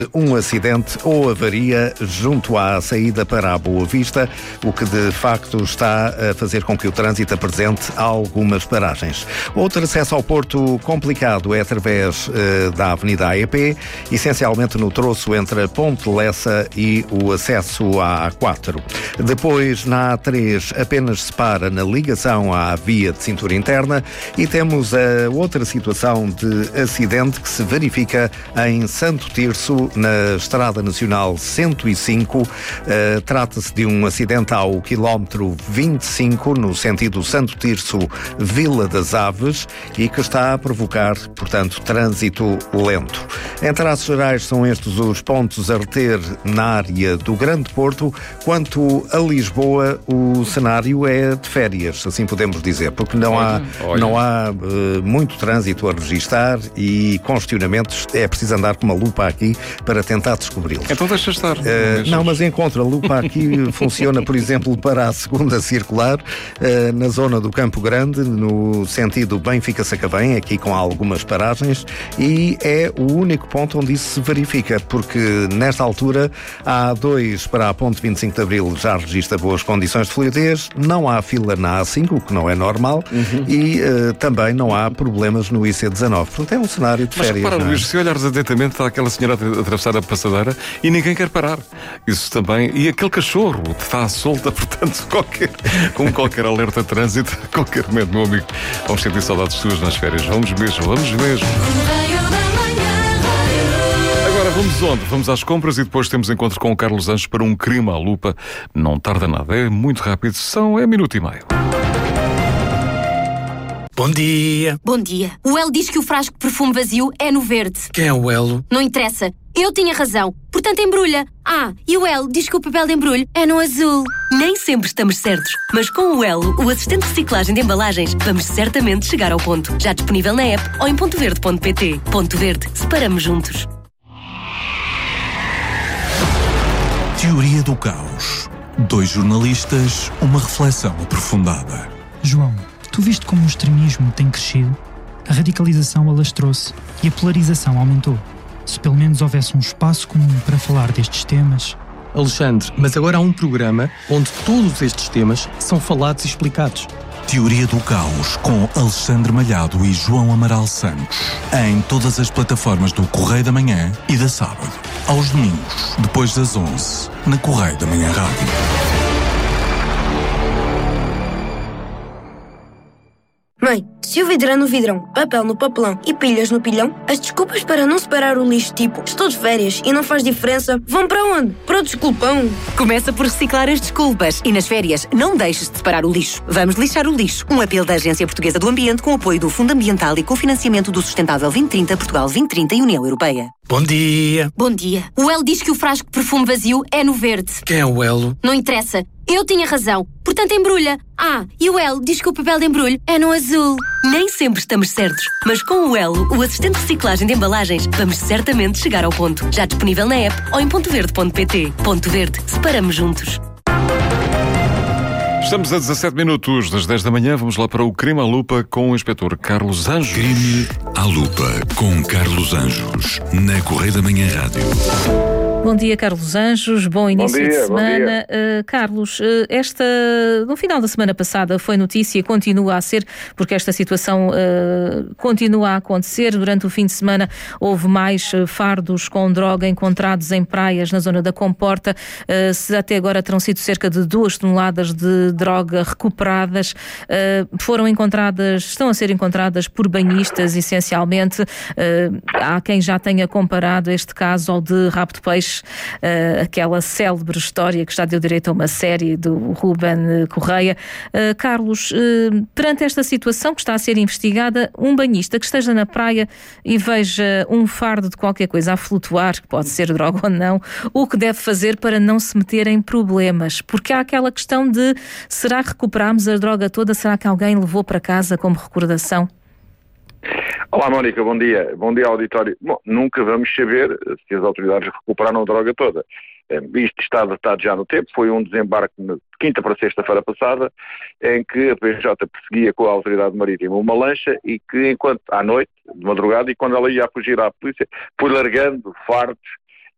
Um acidente ou avaria junto à saída para a Boa Vista, o que de facto está a fazer com que o trânsito apresente algumas paragens. Outro acesso ao Porto complicado é através da Avenida AEP, essencialmente no troço entre a Ponte Lessa e o acesso à A4. Depois, na A3, apenas se para na ligação à via de cintura interna e temos a outra situação de acidente que se verifica em Santo Tirso, na Estrada Nacional 105. Trata-se de um acidente ao quilómetro 25, no sentido Santo Tirso-Vila das Aves, e que está a provocar, portanto, trânsito lento. Em traços gerais, são estes os pontos a reter na área do Grande Porto. Quanto a Lisboa, o cenário é de férias, assim podemos dizer, porque não há muito trânsito a registar e congestionamentos. É preciso andar com uma lupa aqui para tentar descobri-los. Então deixa estar. Não, mas encontra a lupa aqui. Funciona, por exemplo, para a segunda circular, na zona do Campo Grande, no sentido Benfica-Sacavém, aqui com algumas paragens, e é o único ponto onde isso se verifica, porque nesta altura a A2 para a ponte 25 de Abril já registra boas condições de fluidez, não há fila na A5, o que não é normal, e também não há problemas no IC19. Portanto, é um cenário de férias. Mas repara, Luís, se olhares atentamente, está aquela senhora a atravessar a passadeira e ninguém quer parar. Isso também. E aquele cachorro está à solta, portanto, com qualquer alerta de trânsito, a qualquer momento, meu amigo, vamos sentir saudades suas nas férias. Vamos mesmo. Agora vamos onde? Vamos às compras e depois temos encontro com o Carlos Anjos para um crime à lupa. Não tarda nada, é muito rápido, é minuto e meio. Bom dia. Bom dia. O Elo diz que o frasco de perfume vazio é no verde. Quem é o Elo? Não interessa. Eu tinha razão. Portanto, embrulha. E o Elo diz que o papel de embrulho é no azul. Nem sempre estamos certos, mas com o Elo, o assistente de reciclagem de embalagens, vamos certamente chegar ao ponto. Já disponível na app ou em pontoverde.pt. Ponto Verde. Separamos juntos. Teoria do caos. 2 jornalistas, uma reflexão aprofundada. João, tu viste como o extremismo tem crescido? A radicalização alastrou-se e a polarização aumentou. Se pelo menos houvesse um espaço comum para falar destes temas... Alexandre, mas agora há um programa onde todos estes temas são falados e explicados. Teoria do caos com Alexandre Malhado e João Amaral Santos. Em todas as plataformas do Correio da Manhã e da Sábado. Aos domingos, depois das 11, na Correio da Manhã Rádio. Mãe, se o vidro é no vidrão, papel no papelão e pilhas no pilhão, as desculpas para não separar o lixo, tipo estou de férias e não faz diferença, vão para onde? Para o desculpão. Começa por reciclar as desculpas e nas férias não deixes de separar o lixo. Vamos lixar o lixo. Um apelo da Agência Portuguesa do Ambiente com apoio do Fundo Ambiental e cofinanciamento do Sustentável 2030, Portugal 2030 e União Europeia. Bom dia. Bom dia. O Elo diz que o frasco de perfume vazio é no verde. Quem é o Elo? Não interessa. Eu tinha razão. Portanto, embrulha. E o Elo diz que o papel de embrulho é no azul. Nem sempre estamos certos, mas com o Elo, o assistente de reciclagem de embalagens, vamos certamente chegar ao ponto. Já disponível na app ou em pontoverde.pt. Ponto Verde. Separamos juntos. Estamos a 17 minutos das 10 da manhã. Vamos lá para o Crime à Lupa com o inspetor Carlos Anjos. Crime à Lupa com Carlos Anjos, na Correio da Manhã Rádio. Bom dia, Carlos Anjos. Bom início de semana. Carlos, no final da semana passada foi notícia e continua a ser, porque esta situação continua a acontecer. Durante o fim de semana houve mais fardos com droga encontrados em praias na zona da Comporta. Até agora terão sido cerca de 2 toneladas de droga recuperadas. Estão a ser encontradas por banhistas, essencialmente. Há quem já tenha comparado este caso ao de rapto de peixe, aquela célebre história que já deu direito a uma série do Ruben Correia. Carlos, perante esta situação que está a ser investigada, um banhista que esteja na praia e veja um fardo de qualquer coisa a flutuar, que pode ser droga ou não, o que deve fazer para não se meter em problemas? Porque há aquela questão de, será que recuperamos a droga toda? Será que alguém levou para casa como recordação? Olá, Mónica, bom dia. Bom dia, auditório. Bom, nunca vamos saber se as autoridades recuperaram a droga toda. Isto está datado já no tempo, foi um desembarque de quinta para sexta-feira passada, em que a PJ perseguia com a autoridade marítima uma lancha e que, enquanto à noite, de madrugada, e quando ela ia a fugir à polícia, foi largando fardos